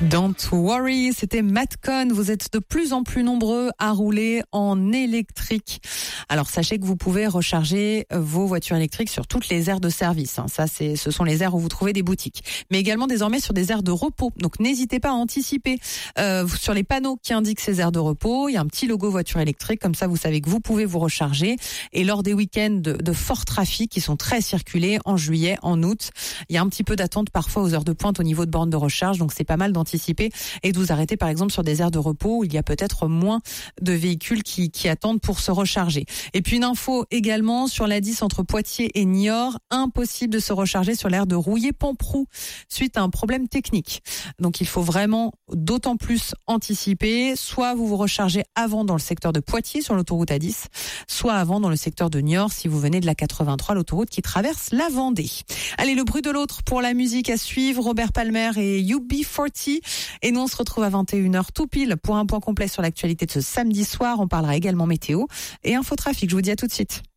Don't worry, c'était Matt Cohn. Vous êtes de plus en plus nombreux à rouler en électrique. Alors sachez que vous pouvez recharger vos voitures électriques sur toutes les aires de service. Ça, ce sont les aires où vous trouvez des boutiques. Mais également désormais sur des aires de repos. Donc n'hésitez pas à anticiper sur les panneaux qui indiquent ces aires de repos. Il y a un petit logo voiture électrique. Comme ça, vous savez que vous pouvez vous recharger. Et lors des week-ends de fort trafic qui sont très circulés en juillet, en août, il y a un petit peu d'attente parfois aux heures de pointe au niveau de bornes de recharge. Donc c'est pas mal d'anticiper et de vous arrêter par exemple sur des aires de repos où il y a peut-être moins de véhicules qui attendent pour se recharger. Et puis une info également sur la 10 entre Poitiers et Niort, impossible de se recharger sur l'aire de Rouillé-Pamproux suite à un problème technique. Donc il faut vraiment d'autant plus anticiper, soit vous vous rechargez avant dans le secteur de Poitiers sur l'autoroute A10, soit avant dans le secteur de Niort si vous venez de la 83, l'autoroute qui traverse la Vendée. Allez, le bruit de l'autre pour la musique à suivre, Robert Palmer et UB40. Et nous, on se retrouve à 21h tout pile pour un point complet sur l'actualité de ce samedi soir. On parlera également météo et infotrafic. Je vous dis à tout de suite.